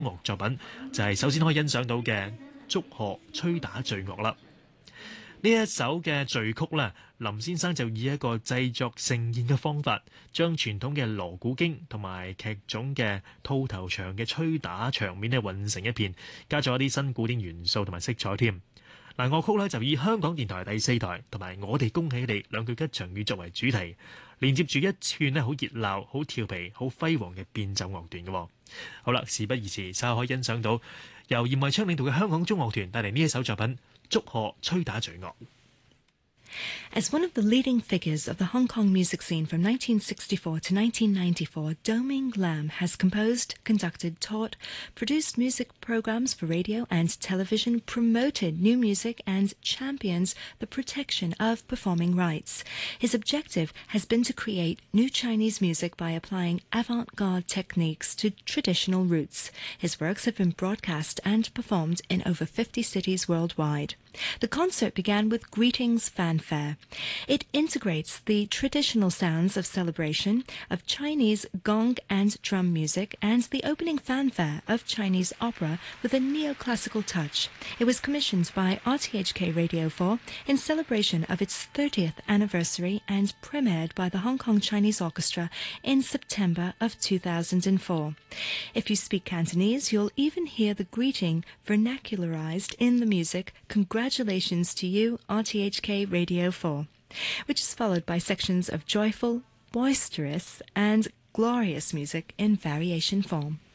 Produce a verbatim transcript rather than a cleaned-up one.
樂作品，就係首先可以欣賞到嘅祝賀吹打序樂啦。呢一首嘅序曲呢，林先生就以一個製作盛宴嘅方法，將傳統嘅鑼鼓經同埋劇種嘅兔頭場嘅吹打場面呢混成一片，加咗一啲新古典元素同埋色彩添。嗱，樂曲呢就以香港電台第四台同埋我哋恭喜你兩句吉祥語作為主題，連接住一串呢好熱鬧、好調皮、好輝煌嘅變奏樂段嘅。好啦，事不宜遲，稍後可以欣賞到由嚴惠昌領導嘅香港中樂團帶嚟呢一首作品《祝賀吹打序樂》。 As one of the leading figures of the Hong Kong music scene from nineteen sixty-four to nineteen ninety-four, Doming Lam has composed, conducted, taught, produced music programs for radio and television, promoted new music, and champions the protection of performing rights. His objective has been to create new Chinese music by applying avant-garde techniques to traditional roots. His works have been broadcast and performed in over fifty cities worldwide. The concert began with Greetings Fanfare. It integrates the traditional sounds of celebration, of Chinese gong and drum music, and the opening fanfare of Chinese opera with a neoclassical touch. It was commissioned by R T H K Radio four in celebration of its thirtieth anniversary and premiered by the Hong Kong Chinese Orchestra in September of two thousand four. If you speak Cantonese, you'll even hear the greeting vernacularized in the music, Congratulations to you, R T H K Radio four, which is followed by sections of joyful, boisterous, and glorious music in variation form.